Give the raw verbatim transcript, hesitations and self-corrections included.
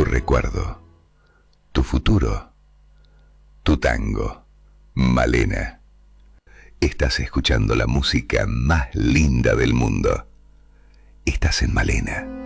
recuerdo, tu futuro, tu tango. Malena. Estás escuchando la música más linda del mundo. Estás en Malena.